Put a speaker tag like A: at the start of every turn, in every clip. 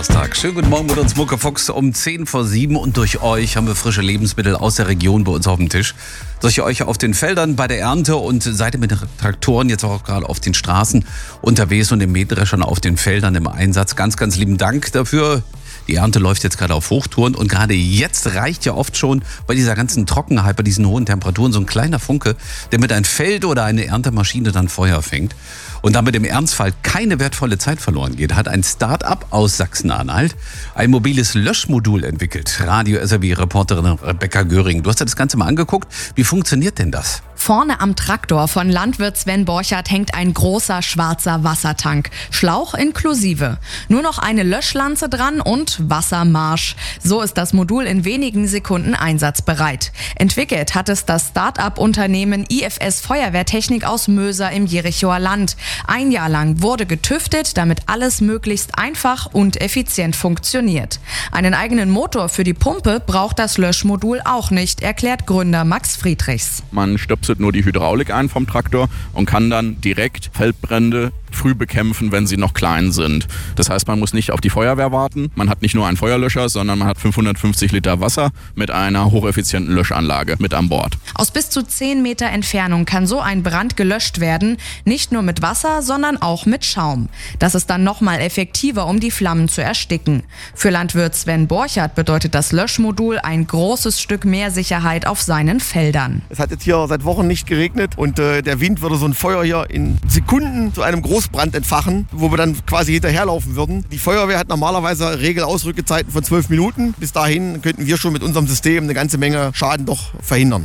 A: Schönen guten Morgen mit uns Muckefuchs um 6:50 und durch euch haben wir frische Lebensmittel aus der Region bei uns auf dem Tisch. Durch euch auf den Feldern bei der Ernte und seid ihr mit den Traktoren jetzt auch gerade auf den Straßen unterwegs und den Mähdreschern auf den Feldern im Einsatz. Ganz, ganz lieben Dank dafür. Die Ernte läuft jetzt gerade auf Hochtouren und gerade jetzt reicht ja oft schon bei dieser ganzen Trockenheit, bei diesen hohen Temperaturen so ein kleiner Funke, der mit einem Feld oder einer Erntemaschine dann Feuer fängt. Und damit im Ernstfall keine wertvolle Zeit verloren geht, hat ein Start-up aus Sachsen-Anhalt ein mobiles Löschmodul entwickelt. Radio-SRW-Reporterin Rebecca Göring, du hast dir das Ganze mal angeguckt. Wie funktioniert denn das?
B: Vorne am Traktor von Landwirt Sven Borchert hängt ein großer schwarzer Wassertank, Schlauch inklusive. Nur noch eine Löschlanze dran und Wassermarsch. So ist das Modul in wenigen Sekunden einsatzbereit. Entwickelt hat es das Start-up-Unternehmen IFS Feuerwehrtechnik aus Möser im Jerichoer Land. Ein Jahr lang wurde getüftet, damit alles möglichst einfach und effizient funktioniert. Einen eigenen Motor für die Pumpe braucht das Löschmodul auch nicht, erklärt Gründer Max Friedrichs.
C: Man stöpselt nur die Hydraulik ein vom Traktor und kann dann direkt Feldbrände früh bekämpfen, wenn sie noch klein sind. Das heißt, man muss nicht auf die Feuerwehr warten. Man hat nicht nur einen Feuerlöscher, sondern man hat 550 Liter Wasser mit einer hocheffizienten Löschanlage mit an Bord.
B: Aus bis zu 10 Meter Entfernung kann so ein Brand gelöscht werden. Nicht nur mit Wasser, sondern auch mit Schaum. Das ist dann nochmal effektiver, um die Flammen zu ersticken. Für Landwirt Sven Borchert bedeutet das Löschmodul ein großes Stück mehr Sicherheit auf seinen Feldern.
D: Es hat jetzt hier seit Wochen nicht geregnet und der Wind würde so ein Feuer hier in Sekunden zu einem Großbrand entfachen, wo wir dann quasi hinterherlaufen würden. Die Feuerwehr hat normalerweise Regelausrückezeiten von 12 Minuten. Bis dahin könnten wir schon mit unserem System eine ganze Menge Schaden doch verhindern.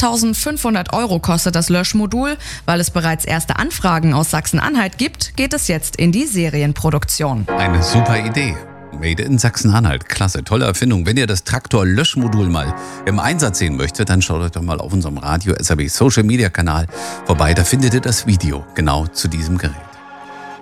B: 8.500 € kostet das Löschmodul. Weil es bereits erste Anfragen aus Sachsen-Anhalt gibt, geht es jetzt in die Serienproduktion.
A: Eine super Idee. Made in Sachsen-Anhalt. Klasse, tolle Erfindung. Wenn ihr das Traktor-Löschmodul mal im Einsatz sehen möchtet, dann schaut euch doch mal auf unserem Radio-SRW Social-Media-Kanal vorbei. Da findet ihr das Video genau zu diesem Gerät.